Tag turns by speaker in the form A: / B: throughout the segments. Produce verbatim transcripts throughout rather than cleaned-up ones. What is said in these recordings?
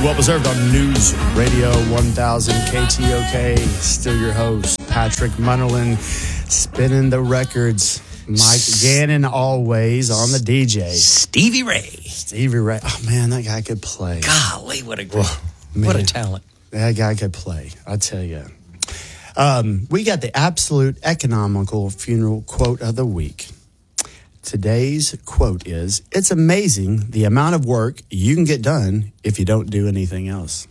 A: Well Preserved on News Radio one thousand K T O K. Still your host, Patrick Munnerlyn, spinning the records. Mike Gannon always on the D J.
B: Stevie Ray.
A: Stevie Ray. Oh, man, that guy could play.
B: Golly, what a great, what a talent.
A: That guy could play, I tell you. Um, we got the absolute economical funeral quote of the week. Today's quote is, "It's amazing the amount of work you can get done if you don't do anything else."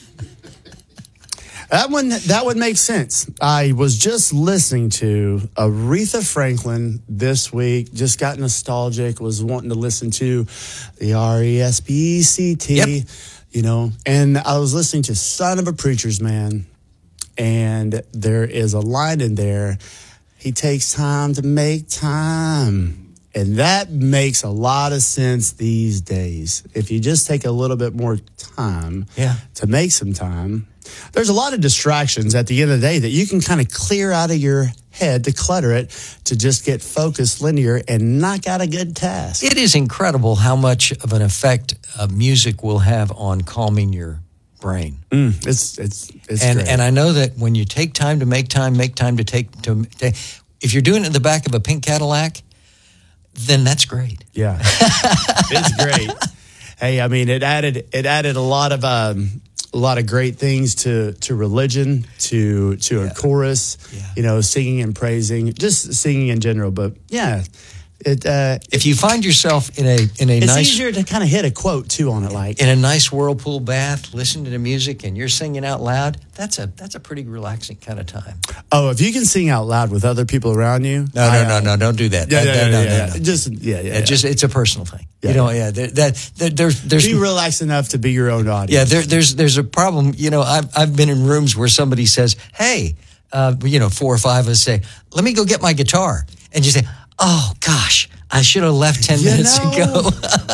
A: That one, that would make sense. I was just listening to Aretha Franklin this week, just got nostalgic, was wanting to listen to the R E S P E C T,
B: yep.
A: you know, and I was listening to Son of a Preacher's Man, and there is a line in there, he takes time to make time. And that makes a lot of sense these days. If you just take a little bit more time
B: yeah.
A: to make some time, there's a lot of distractions at the end of the day that you can kind of clear out of your head, to clutter it, to just get focused, linear, and knock out a good task.
B: It is incredible how much of an effect uh, music will have on calming your brain.
A: Mm, it's it's it's
B: and
A: great.
B: and I know that when you take time to make time, make time to take to, to if you're doing it in the back of a pink Cadillac, then that's great.
A: Yeah, it's great. Hey, I mean, it added it added a lot of um, a lot of great things to to religion, to to
B: yeah.
A: a chorus,
B: yeah.
A: you know, singing and praising, just singing in general. But yeah, it. Uh,
B: if you find yourself in a in a
A: it's
B: nice,
A: easier to kind of hit a quote too on it, like
B: in a nice whirlpool bath, listening to the music, and you're singing out loud. That's a that's a pretty relaxing kind of time.
A: Oh, if you can sing out loud with other people around you,
B: no,
A: I,
B: no, no, no, don't do that.
A: Yeah,
B: no,
A: yeah,
B: no,
A: yeah,
B: no,
A: yeah,
B: no, no.
A: Just yeah, yeah, yeah.
B: Just it's a personal thing.
A: Yeah,
B: you know,
A: yeah.
B: yeah. That, that, that there's there's
A: be relaxed enough to be your own audience.
B: Yeah, there, there's there's a problem. You know, I've I've been in rooms where somebody says, "Hey," uh, you know, four or five of us say, "Let me go get my guitar," and you say, "Oh gosh, I should have left ten
A: you
B: minutes
A: know,
B: ago."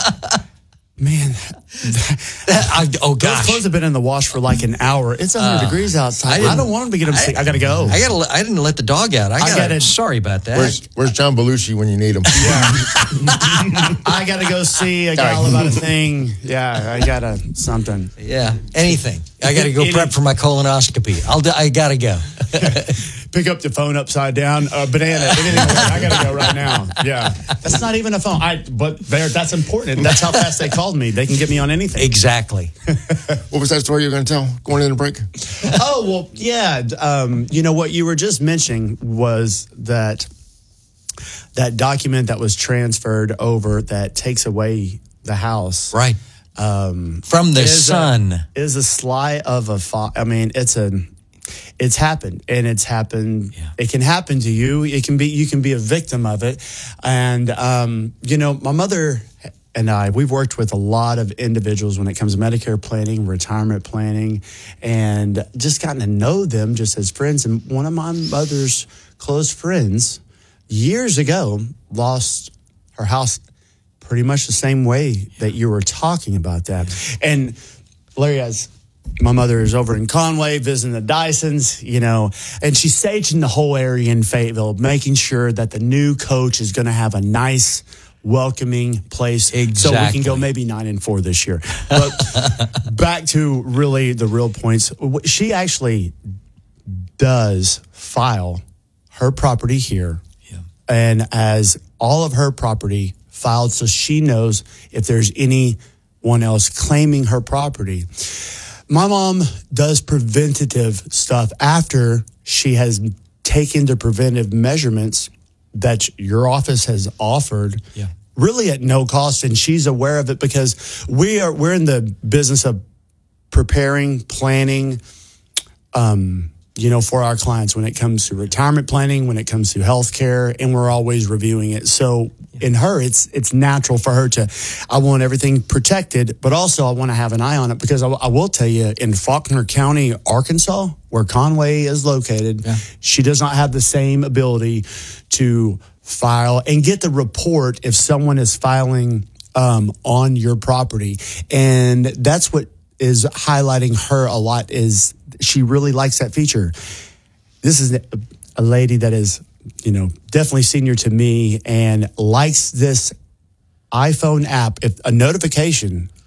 A: Man,
B: that, I, oh gosh,
A: those clothes have been in the wash for like an hour. It's one hundred uh, degrees outside. I, I don't want them to get them sick. I, I gotta go.
B: I gotta. I didn't let the dog out. I, gotta, I gotta. Sorry about that.
C: Where's, where's John Belushi when you need him?
A: Yeah. I gotta go see a gal about a thing. Yeah, I gotta something.
B: Yeah, anything. I gotta go prep for my colonoscopy. I'll. I gotta go.
A: Pick up the phone upside down, a uh, banana, anything. I gotta go right now. Yeah, that's not even a phone. I but there, that's important. That's how fast they called me. They can get me on anything.
B: Exactly.
C: What was that story you were going to tell going into the break?
A: Oh well, yeah. Um, you know what you were just mentioning was that that document that was transferred over that takes away the house,
B: right?
A: Um,
B: From the
A: is
B: son
A: a, is a sly of a. Fa- I mean, it's a. It's happened, and it's happened.
B: Yeah.
A: It can happen to you. It can be. You can be a victim of it. And um, you know, my mother and I, we've worked with a lot of individuals when it comes to Medicare planning, retirement planning, and just gotten to know them just as friends. And one of my mother's close friends, years ago, lost her house pretty much the same way that you were talking about that. And Larry, as my mother is over in Conway visiting the Dysons, you know, and she's saging the whole area in Fayetteville, making sure that the new coach is going to have a nice, welcoming place.
B: Exactly.
A: So we can go maybe nine and four this year. But back to really the real points. She actually does file her property here.
B: Yeah.
A: And as all of her property filed, so she knows if there's anyone else claiming her property. My mom does preventative stuff after she has taken the preventive measurements that your office has offered,
B: yeah.
A: really at no cost, and she's aware of it because we are we're in the business of preparing, planning, um, you know, for our clients when it comes to retirement planning, when it comes to healthcare, and we're always reviewing it. So in her, it's it's natural for her to, I want everything protected, but also I want to have an eye on it because I, I will tell you, in Faulkner County, Arkansas, where Conway is located,
B: yeah.
A: she does not have the same ability to file and get the report if someone is filing um, on your property. And that's what is highlighting her a lot, is she really likes that feature. This is a lady that is, you know, definitely senior to me and likes this iPhone app. If a notification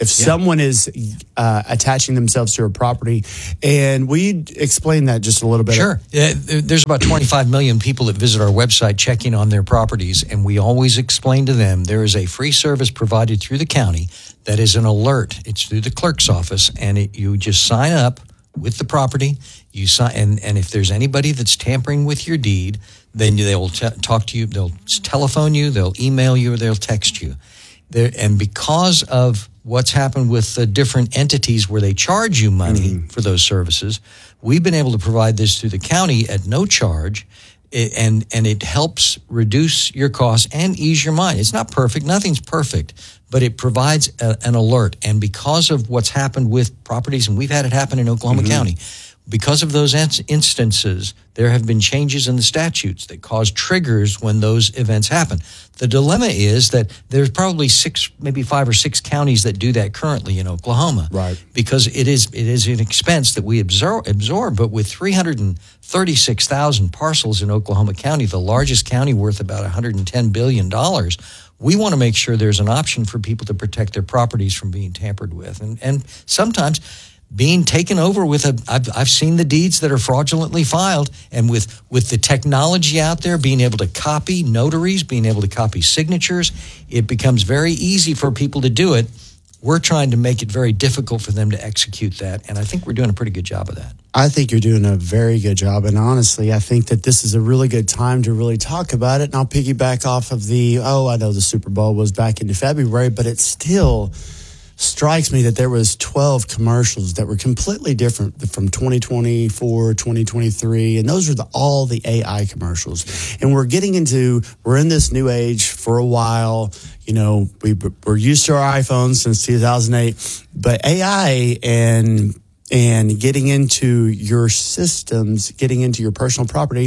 A: if someone is uh, attaching themselves to a property. And we explain that just a little bit.
B: Sure. Uh, there's about twenty-five million people that visit our website checking on their properties, and we always explain to them there is a free service provided through the county that is an alert. It's through the clerk's office, and it, you just sign up with the property. You sign, and, and if there's anybody that's tampering with your deed, then they will t- talk to you. They'll telephone you, they'll email you, or they'll text you. There, and because of what's happened with the different entities where they charge you money mm-hmm. for those services, we've been able to provide this through the county at no charge, and and it helps reduce your costs and ease your mind. It's not perfect. Nothing's perfect, but it provides a, an alert. And because of what's happened with properties, and we've had it happen in Oklahoma mm-hmm. County, because of those instances, there have been changes in the statutes that cause triggers when those events happen. The dilemma is that there's probably six, maybe five or six counties that do that currently in Oklahoma.
A: Right.
B: Because it is it is an expense that we absorb, absorb. But with three hundred thirty-six thousand parcels in Oklahoma County, the largest county worth about one hundred ten billion dollars, we want to make sure there's an option for people to protect their properties from being tampered with. And, and sometimes being taken over with a, I've, I've seen the deeds that are fraudulently filed, and with, with the technology out there, being able to copy notaries, being able to copy signatures, it becomes very easy for people to do it. We're trying to make it very difficult for them to execute that, and I think we're doing a pretty good job of that.
A: I think you're doing a very good job, and honestly, I think that this is a really good time to really talk about it, and I'll piggyback off of the, oh, I know the Super Bowl was back into February, but it still strikes me that there was twelve commercials that were completely different from twenty twenty-four, twenty twenty-three, and those are the, all the A I commercials. And we're getting into, we're in this new age for a while. You know, we, we're used to our iPhones since two thousand eight, but A I and and getting into your systems, getting into your personal property,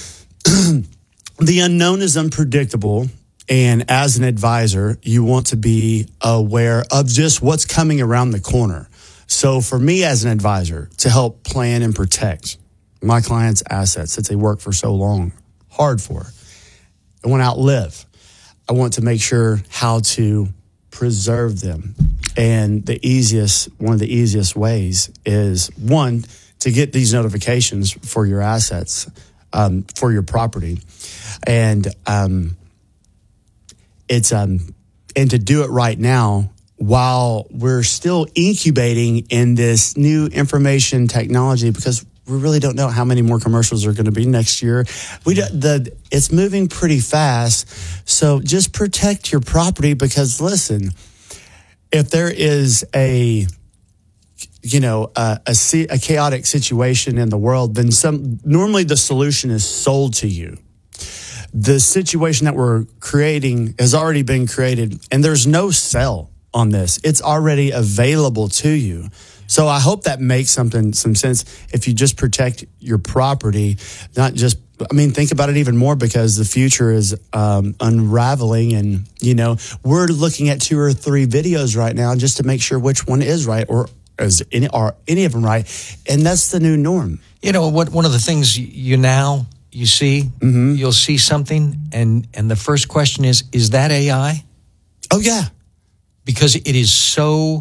A: the unknown is unpredictable. And as an advisor, you want to be aware of just what's coming around the corner. So for me as an advisor, to help plan and protect my clients' assets that they work for so long, hard for, I want to outlive. I want to make sure how to preserve them. And the easiest, one of the easiest ways is, one, to get these notifications for your assets, um, for your property. And, um, It's um and to do it right now while we're still incubating in this new information technology, because we really don't know how many more commercials are going to be next year. We the it's moving pretty fast, so just protect your property, because listen, if there is a you know a, a, a chaotic situation in the world, then some normally the solution is sold to you. The situation that we're creating has already been created, and there's no sell on this. It's already available to you. So I hope that makes something some sense. If you just protect your property, not just, I mean, think about it even more, because the future is um, unraveling, and, you know, we're looking at two or three videos right now just to make sure which one is right, or is any, are any of them right. And that's the new norm.
B: You know, what? One of the things you now... You see, mm-hmm. you'll see something, and, and the first question is, is that A I?
A: Oh, yeah.
B: Because it is so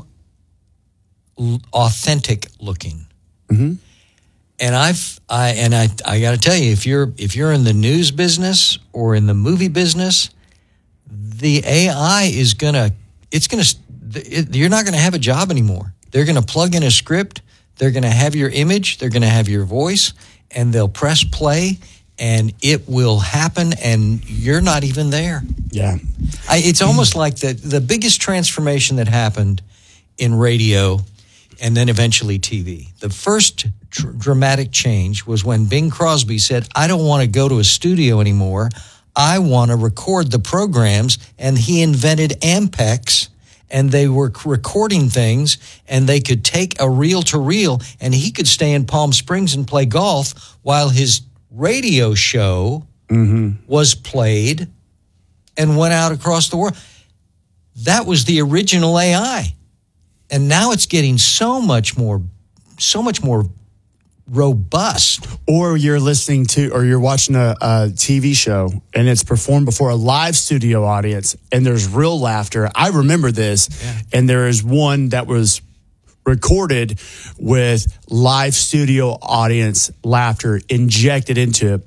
B: l- authentic looking.
A: Mm-hmm.
B: And I've I and I I got to tell you, if you're if you're in the news business or in the movie business, the A I is gonna it's gonna it, you're not gonna have a job anymore. They're gonna plug in a script. They're gonna have your image. They're gonna have your voice, and they'll press play. And it will happen, and you're not even there.
A: Yeah.
B: I, it's almost like the, the biggest transformation that happened in radio and then eventually T V. The first tr- dramatic change was when Bing Crosby said, I don't want to go to a studio anymore. I want to record the programs. And he invented Ampex, and they were recording things, and they could take a reel-to-reel, and he could stay in Palm Springs and play golf while his radio show mm-hmm. was played and went out across the world. That was the original A I. And now it's getting so much more, so much more robust.
A: Or you're listening to, or you're watching a, a T V show and it's performed before a live studio audience and there's real laughter. I remember this, yeah. And there is one that was recorded with live studio audience laughter injected into it.